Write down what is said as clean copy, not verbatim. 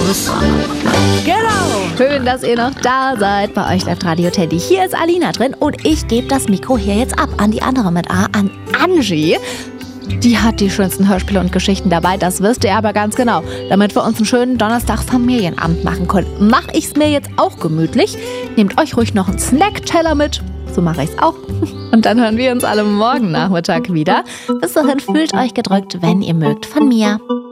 los. Genau. Schön, dass ihr noch da seid. Bei euch läuft Radio Teddy. Hier ist Alina drin und ich gebe das Mikro hier jetzt ab an die andere mit A, an Angie. Die hat die schönsten Hörspiele und Geschichten dabei, das wisst ihr aber ganz genau. Damit wir uns einen schönen Donnerstag-Familienabend machen können, mache ich es mir jetzt auch gemütlich. Nehmt euch ruhig noch einen Snackteller mit. So mache ich es auch. Und dann hören wir uns alle morgen Nachmittag wieder. Bis dahin fühlt euch gedrückt, wenn ihr mögt, von mir.